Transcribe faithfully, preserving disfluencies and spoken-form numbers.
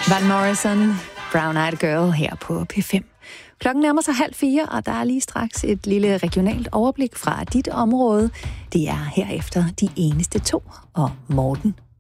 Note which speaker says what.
Speaker 1: Van Morrison, Brown Eyed Girl her på P fem. Klokken nærmer sig halv fire, og der er lige straks et lille regionalt overblik fra dit område. Det er herefter De Eneste To og Morten